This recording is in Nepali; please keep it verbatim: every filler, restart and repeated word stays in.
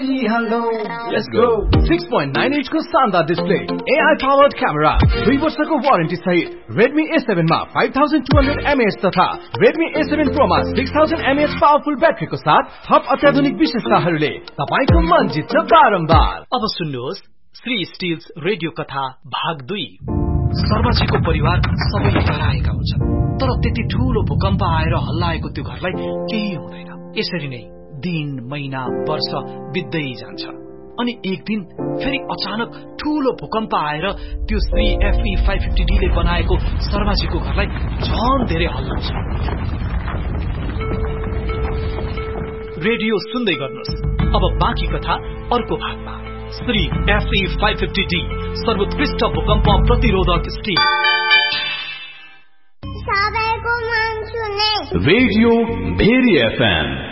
Hello, let's go. six point nine inch को शानदार display, A I powered camera, दुई वर्षको वारेन्टी सहित Redmi A seven मा five thousand two hundred milliamp hour तथा Redmi A seven Pro मा six thousand milliamp hour powerful ब्याट्रीको साथ थप अत्याधुनिक विशेषताहरूले तपाईको मन जित्छ बारम्बार। अब सुन्नुहोस् श्री स्टिल्स रेडियो कथा भाग दुई। सर्वजीको परिवार सबैले डराएका हुन्छन्, तर त्यति ठूलो भूकम्प आएर हल्लाएको त्यो घरलाई केही हुँदैन। यसरी नै दिन महिना वर्ष बित्दै जान्छ अनि एक दिन फेरि अचानक ठूलो भूकम्प आएर त्यो Shri F E five fifty D ले बनाएको शर्माजीको घरलाई झन धेरै हल्लाउँछ। रेडियो सुन्दै गर्नुहोस्। अब बाँकी कथा अर्को भागमा। Shri F E five fifty D सर्वोत्कृष्ट भूकम्प प्रतिरोधक स्टिल। सबैको मन सुने रेडियो भेरी F M